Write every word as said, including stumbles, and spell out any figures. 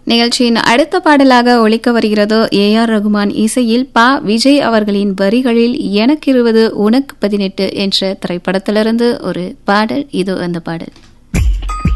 நிகழ்ச்சியின் அடுத்த பாடலாக ஒலிக்க வருகிறதோ ஏ ஆர் ரகுமான் இசையில் பா விஜய் அவர்களின் வரிகளில் எனக்கு இருபது உனக்கு பதினெட்டு என்ற திரைப்படத்திலிருந்து ஒரு பாடல். இது அந்த பாடல்.